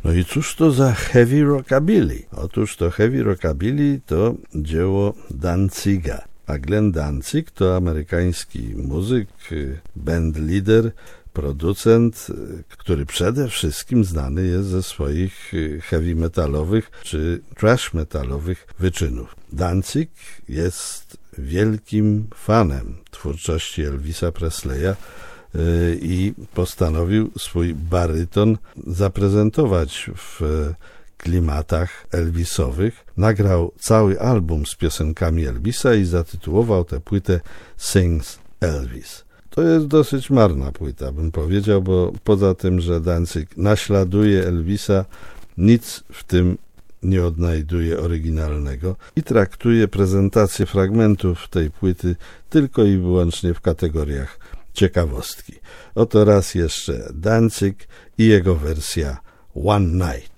No i cóż to za heavy rockabilly? Otóż to heavy rockabilly to dzieło Danziga. A Glenn Danzig to amerykański muzyk, bandleader, producent, który przede wszystkim znany jest ze swoich heavy metalowych czy thrash metalowych wyczynów. Danzig jest wielkim fanem twórczości Elvisa Presleya i postanowił swój baryton zaprezentować w klimatach Elvisowych. Nagrał cały album z piosenkami Elvisa i zatytułował tę płytę Sings Elvis. To jest dosyć marna płyta, bym powiedział, bo poza tym, że Danzig naśladuje Elvisa, nic w tym nie odnajduje oryginalnego i traktuje prezentację fragmentów tej płyty tylko i wyłącznie w kategoriach ciekawostki. Oto raz jeszcze Danzig i jego wersja One Night.